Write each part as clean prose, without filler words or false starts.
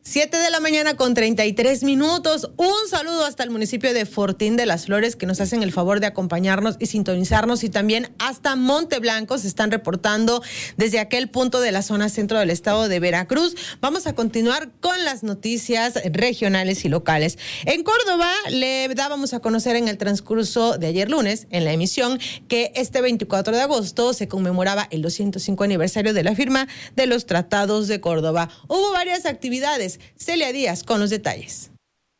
7:33 a.m. Un saludo hasta el municipio de Fortín de las Flores, que nos hacen el favor de acompañarnos y sintonizarnos, y también hasta Monteblanco se están reportando desde aquel punto de la zona centro del estado de Veracruz. Vamos a continuar con las noticias regionales y locales. En Córdoba le dábamos a conocer en el transcurso de ayer lunes, en la emisión, que este 24 de agosto se conmemoraba el 205 aniversario de la firma de los Tratados de Córdoba. Hubo varias actividades. Celia Díaz con los detalles.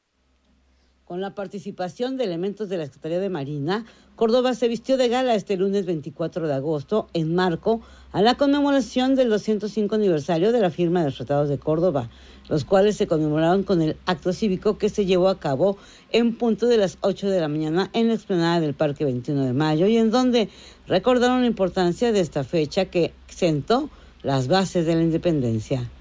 Con la participación de elementos de la Secretaría de Marina, Córdoba se vistió de gala este lunes 24 de agosto en marco a la conmemoración del 205 aniversario de la firma de los Tratados de Córdoba, los cuales se conmemoraron con el acto cívico que se llevó a cabo en punto de las 8 de la mañana en la explanada del Parque 21 de Mayo, y en donde recordaron la importancia de esta fecha que sentó las bases de la independencia.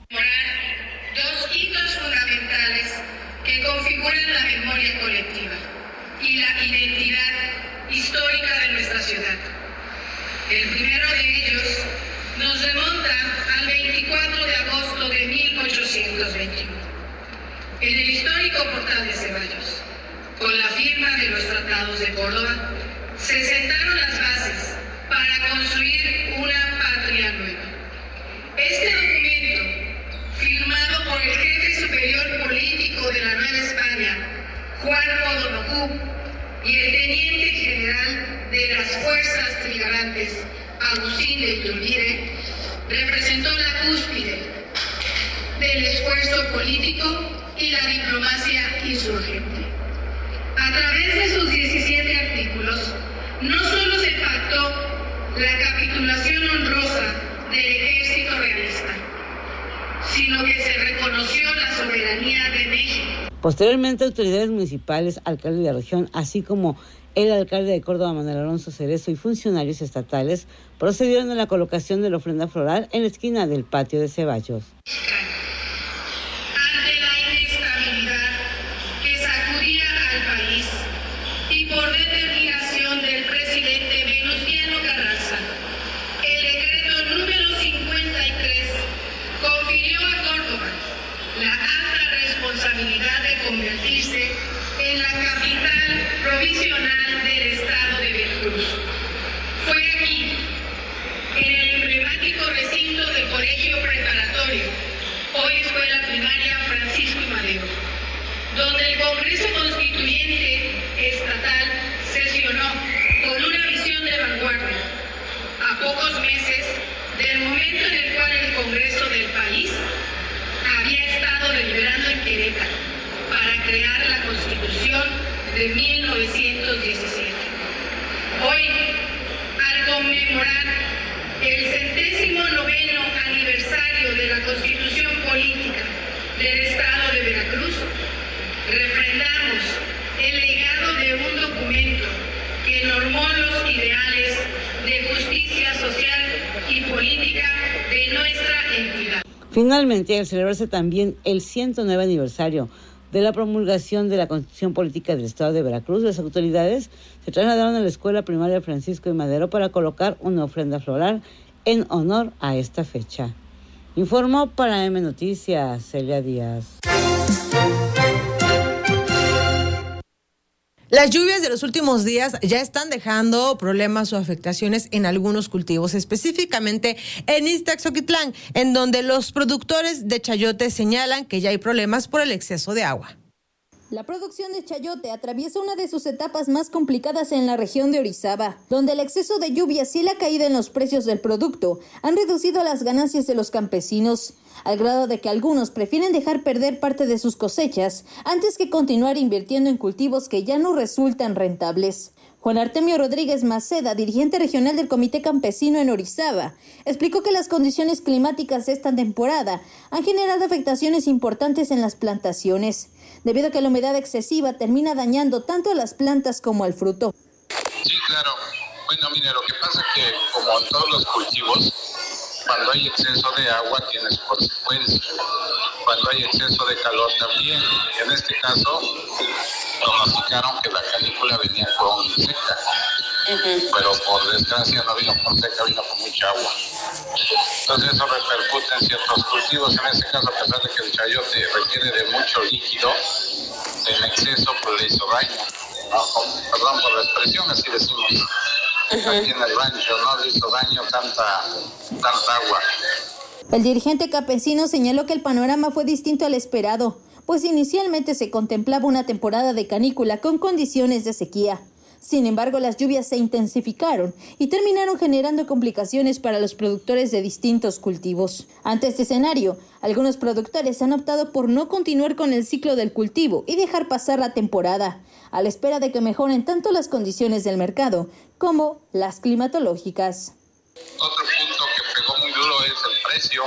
Dos hitos fundamentales que configuran la memoria colectiva y la identidad histórica de nuestra ciudad. El primero de ellos nos remonta al 24 de agosto de 1821, en el histórico Portal de Ceballos. Con la firma de los Tratados de Córdoba, se sentaron las bases para construir una patria nueva. Este documento, firmado por el jefe superior político de la Nueva España, Juan O'Donoghue, y el teniente general de las fuerzas trigarantes, Agustín de Iturbide, representó la cúspide del esfuerzo político y la diplomacia insurgente. A través de sus 17 artículos, no solo se pactó la capitulación honrosa del ejército realista, sino que se reconoció la soberanía de México. Posteriormente, autoridades municipales, alcalde de la región, así como el alcalde de Córdoba, Manuel Alonso Cerezo, y funcionarios estatales procedieron a la colocación de la ofrenda floral en la esquina del patio de Ceballos. Ante la inestabilidad que sacudía al país y por determinación del presidente Venustiano Carranza, el decreto número 53 confirió a Córdoba la alta responsabilidad de convertirse en la capital provisional del estado de Veracruz. Fue aquí, en el emblemático recinto del Colegio Preparatorio, hoy Escuela Primaria Francisco y Madero, donde el Congreso Constituyente Estatal sesionó con una visión de vanguardia, a pocos meses del momento en el cual el Congreso del país había estado deliberando en Querétaro para crear la Constitución de 1917. Hoy, al conmemorar el 109º aniversario de la Constitución Política del Estado de Veracruz, refrendamos el legado de un documento que normó los ideales de justicia social y política de nuestra entidad. Finalmente, al celebrarse también el 109 aniversario de la promulgación de la Constitución Política del Estado de Veracruz, las autoridades se trasladaron a la Escuela Primaria Francisco y Madero para colocar una ofrenda floral en honor a esta fecha. Informó para M Noticias, Celia Díaz. Las lluvias de los últimos días ya están dejando problemas o afectaciones en algunos cultivos, específicamente en Ixtaxoquitlán, en donde los productores de chayote señalan que ya hay problemas por el exceso de agua. La producción de chayote atraviesa una de sus etapas más complicadas en la región de Orizaba, donde el exceso de lluvias y la caída en los precios del producto han reducido las ganancias de los campesinos, al grado de que algunos prefieren dejar perder parte de sus cosechas antes que continuar invirtiendo en cultivos que ya no resultan rentables. Juan Artemio Rodríguez Maceda, dirigente regional del Comité Campesino en Orizaba, explicó que las condiciones climáticas de esta temporada han generado afectaciones importantes en las plantaciones, debido a que la humedad excesiva termina dañando tanto a las plantas como al fruto. Sí, claro. Bueno, mire, lo que pasa es que, como en todos los cultivos, cuando hay exceso de agua tienes consecuencias. Cuando hay exceso de calor también. En este caso, pronosticaron que la canícula venía con seca. Pero por desgracia no vino por seca, vino con mucha agua. Entonces eso repercute en ciertos cultivos. En este caso, a pesar de que el chayote requiere de mucho líquido, en exceso pues le hizo daño, ¿no? Perdón por la expresión, así decimos aquí en el rancho, no le hizo daño tanta agua. El dirigente campesino señaló que el panorama fue distinto al esperado, pues inicialmente se contemplaba una temporada de canícula con condiciones de sequía. Sin embargo, las lluvias se intensificaron y terminaron generando complicaciones para los productores de distintos cultivos. Ante este escenario, algunos productores han optado por no continuar con el ciclo del cultivo y dejar pasar la temporada, a la espera de que mejoren tanto las condiciones del mercado como las climatológicas. Otro punto que pegó muy duro es el precio.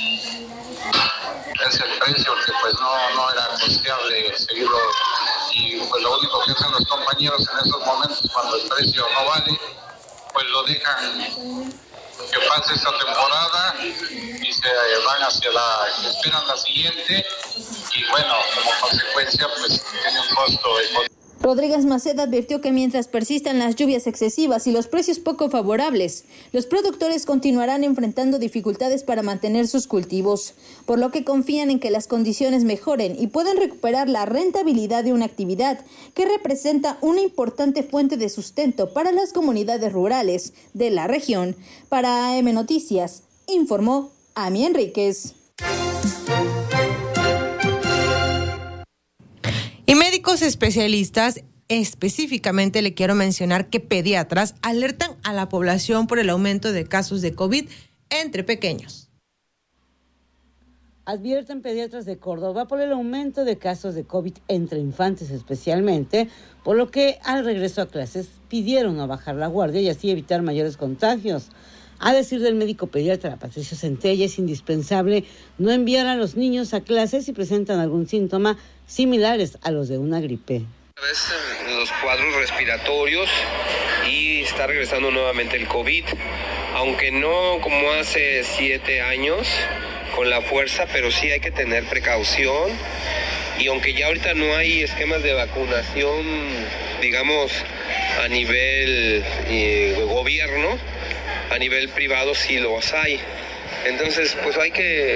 Es el precio que pues no era costeable seguirlo, y pues lo único que hacen los compañeros en esos momentos cuando el precio no vale, pues lo dejan que pase esta temporada y se van esperan la siguiente, y bueno, como consecuencia pues tiene un costo económico. Rodríguez Maceda advirtió que mientras persistan las lluvias excesivas y los precios poco favorables, los productores continuarán enfrentando dificultades para mantener sus cultivos, por lo que confían en que las condiciones mejoren y puedan recuperar la rentabilidad de una actividad que representa una importante fuente de sustento para las comunidades rurales de la región. Para AM Noticias, informó Ami Enríquez. Y médicos especialistas, específicamente le quiero mencionar que pediatras alertan a la población por el aumento de casos de COVID entre pequeños. Advierten pediatras de Córdoba por el aumento de casos de COVID entre infantes especialmente, por lo que al regreso a clases pidieron a bajar la guardia y así evitar mayores contagios. A decir del médico pediatra Patricio Centella, es indispensable no enviar a los niños a clases si presentan algún síntoma similares a los de una gripe. A veces los cuadros respiratorios y está regresando nuevamente el COVID, aunque no como hace 7 años con la fuerza, pero sí hay que tener precaución, y aunque ya ahorita no hay esquemas de vacunación, digamos, a nivel gobierno, a nivel privado sí los hay. Entonces, pues hay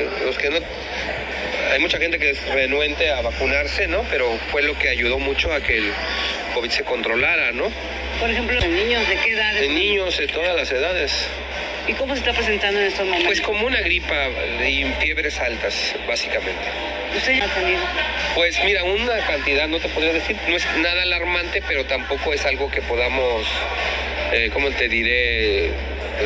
mucha gente que es renuente a vacunarse, ¿no? Pero fue lo que ayudó mucho a que el COVID se controlara, ¿no? Por ejemplo, ¿en niños de qué edades? En niños de todas las edades. ¿Y cómo se está presentando en estos momentos? Pues como una gripa y fiebres altas, básicamente. ¿Usted ya ha tenido? Pues mira, una cantidad, no te podría decir, no es nada alarmante, pero tampoco es algo que podamos, ¿cómo te diré? Pues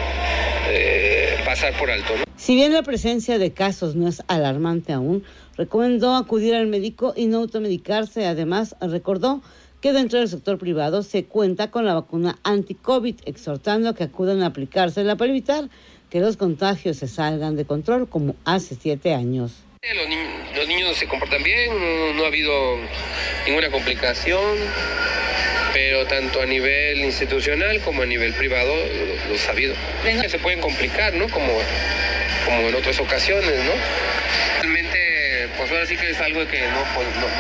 pasar por alto, ¿no? Si bien la presencia de casos no es alarmante aún, recomendó acudir al médico y no automedicarse. Además, recordó que dentro del sector privado se cuenta con la vacuna anti-COVID, exhortando a que acudan a aplicársela para evitar que los contagios se salgan de control como hace 7 años. Los niños se comportan bien, no ha habido ninguna complicación, pero tanto a nivel institucional como a nivel privado lo ha habido. Se pueden complicar, ¿no? Como en otras ocasiones, ¿no? Realmente, pues ahora sí que es algo que no,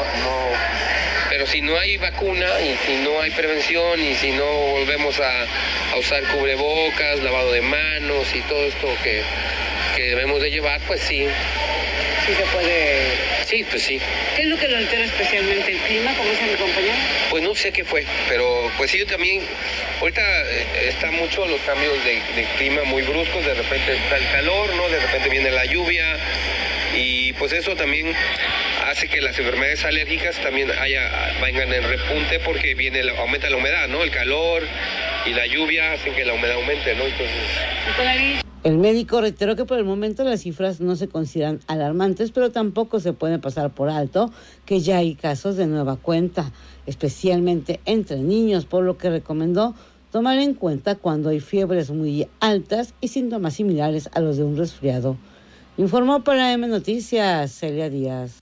pero si no hay vacuna y si no hay prevención y si no volvemos a usar cubrebocas, lavado de manos y todo esto que debemos de llevar, pues sí. Sí se puede. Sí, pues sí. ¿Qué es lo que lo altera especialmente? ¿El clima, como dice mi compañero? Pues no sé qué fue, pero pues sí, yo también, ahorita está mucho los cambios de clima muy bruscos, de repente está el calor, ¿no? De repente viene la lluvia, y pues eso también hace que las enfermedades alérgicas también vengan en repunte, porque aumenta la humedad, ¿no? El calor y la lluvia hacen que la humedad aumente, ¿no? Entonces... El médico reiteró que por el momento las cifras no se consideran alarmantes, pero tampoco se puede pasar por alto que ya hay casos de nueva cuenta, especialmente entre niños, por lo que recomendó tomar en cuenta cuando hay fiebres muy altas y síntomas similares a los de un resfriado. Informó para AM Noticias, Celia Díaz.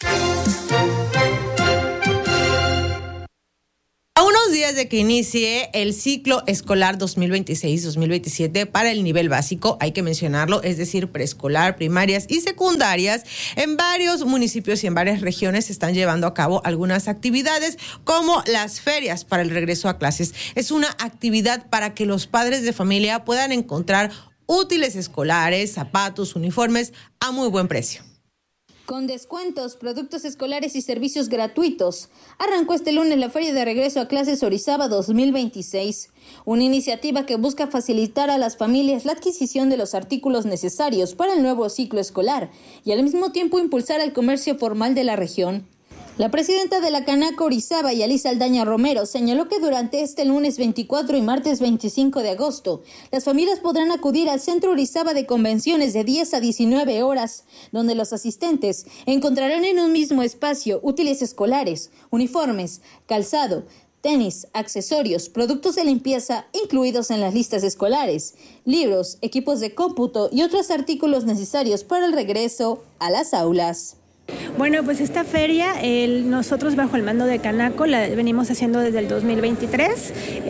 A unos días de que inicie el ciclo escolar 2026-2027 para el nivel básico, hay que mencionarlo, es decir, preescolar, primarias y secundarias, en varios municipios y en varias regiones se están llevando a cabo algunas actividades como las ferias para el regreso a clases. Es una actividad para que los padres de familia puedan encontrar útiles escolares, zapatos, uniformes a muy buen precio. Con descuentos, productos escolares y servicios gratuitos, arrancó este lunes la Feria de Regreso a Clases Orizaba 2026, una iniciativa que busca facilitar a las familias la adquisición de los artículos necesarios para el nuevo ciclo escolar y al mismo tiempo impulsar el comercio formal de la región. La presidenta de la Canaco Orizaba, Yalisa Aldaña Romero, señaló que durante este lunes 24 y martes 25 de agosto, las familias podrán acudir al Centro Orizaba de Convenciones de 10 a 19 horas, donde los asistentes encontrarán en un mismo espacio útiles escolares, uniformes, calzado, tenis, accesorios, productos de limpieza incluidos en las listas escolares, libros, equipos de cómputo y otros artículos necesarios para el regreso a las aulas. Bueno, pues esta feria nosotros bajo el mando de Canaco la venimos haciendo desde el 2023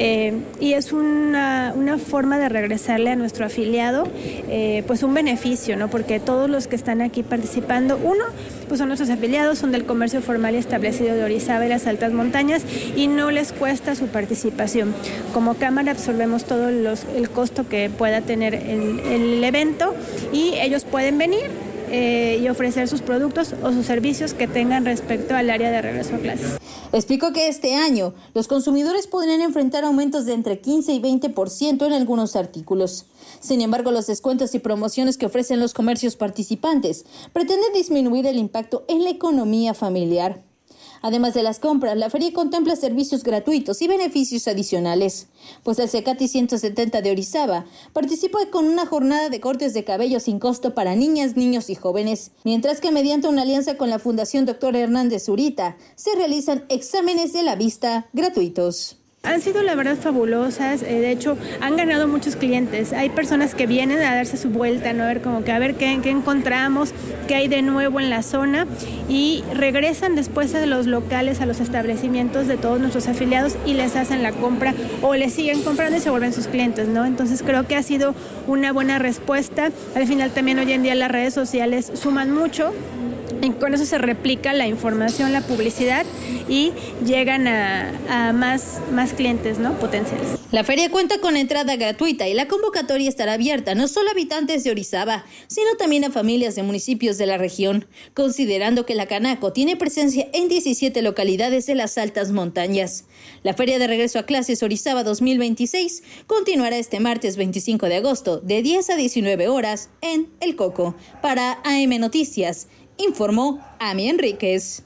y es una forma de regresarle a nuestro afiliado pues un beneficio, ¿no? Porque todos los que están aquí participando, pues son nuestros afiliados, son del comercio formal y establecido de Orizaba y las altas montañas y no les cuesta su participación. Como cámara absorbemos todo el costo que pueda tener el evento y ellos pueden venir y ofrecer sus productos o sus servicios que tengan respecto al área de regreso a clases. Explicó que este año los consumidores podrían enfrentar aumentos de entre 15 y 20% en algunos artículos. Sin embargo, los descuentos y promociones que ofrecen los comercios participantes pretenden disminuir el impacto en la economía familiar. Además de las compras, la feria contempla servicios gratuitos y beneficios adicionales, pues el Cecati 170 de Orizaba participa con una jornada de cortes de cabello sin costo para niñas, niños y jóvenes, mientras que mediante una alianza con la Fundación Dr. Hernández Zurita se realizan exámenes de la vista gratuitos. Han sido la verdad fabulosas, de hecho han ganado muchos clientes, hay personas que vienen a darse su vuelta, ¿no? A ver qué encontramos, qué hay de nuevo en la zona y regresan después a los locales, a los establecimientos de todos nuestros afiliados y les hacen la compra o les siguen comprando y se vuelven sus clientes, ¿no? Entonces creo que ha sido una buena respuesta, al final también hoy en día las redes sociales suman mucho. Y con eso se replica la información, la publicidad y llegan a más clientes, ¿no? Potenciales. La feria cuenta con entrada gratuita y la convocatoria estará abierta no solo a habitantes de Orizaba, sino también a familias de municipios de la región, considerando que la Canaco tiene presencia en 17 localidades de las altas montañas. La Feria de Regreso a Clases Orizaba 2026 continuará este martes 25 de agosto de 10 a 19 horas en El Coco. Para AM Noticias, informó Ami Enríquez.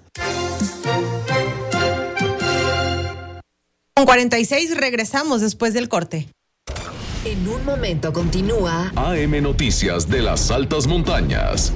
Con 46 regresamos después del corte. En un momento continúa AM Noticias de las altas montañas.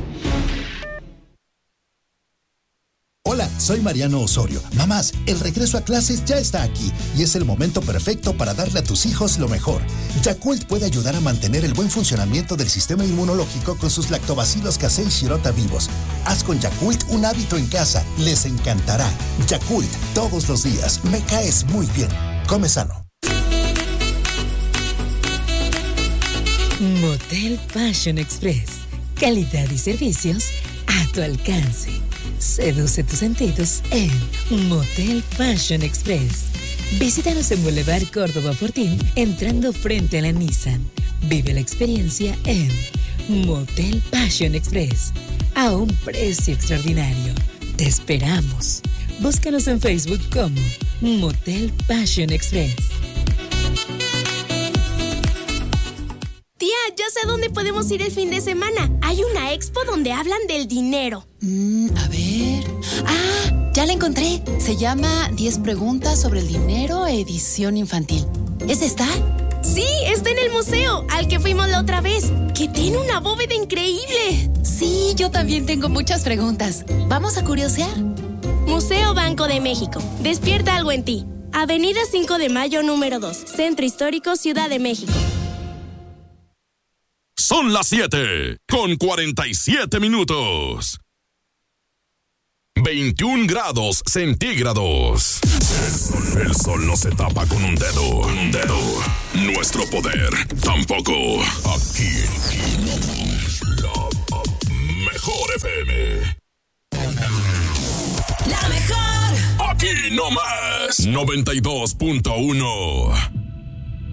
Hola, soy Mariano Osorio. Mamás, el regreso a clases ya está aquí y es el momento perfecto para darle a tus hijos lo mejor. Yakult puede ayudar a mantener el buen funcionamiento del sistema inmunológico con sus lactobacilos casei shirota vivos. Haz con Yakult un hábito en casa. Les encantará. Yakult, todos los días. Me caes muy bien. Come sano. Motel Passion Express. Calidad y servicios a tu alcance. Seduce tus sentidos en Motel Passion Express. Visítanos en Boulevard Córdoba Fortín, entrando frente a la Nissan. Vive la experiencia en Motel Passion Express, a un precio extraordinario. Te esperamos. Búscanos en Facebook como Motel Passion Express. Tía, ya sé dónde podemos ir el fin de semana. Hay una expo donde hablan del dinero. A ver... ya la encontré. Se llama 10 preguntas sobre el dinero, edición infantil. ¿Es esta? Sí, está en el museo, al que fuimos la otra vez, que tiene una bóveda increíble. Sí, yo también tengo muchas preguntas. ¿Vamos a curiosear? Museo Banco de México. Despierta algo en ti. Avenida 5 de Mayo, número 2. Centro Histórico, Ciudad de México. Son las 7 con 47 minutos. 21 grados centígrados. El sol no se tapa con un dedo. Nuestro poder tampoco. Aquí la mejor FM. La mejor. Aquí nomás. 92.1.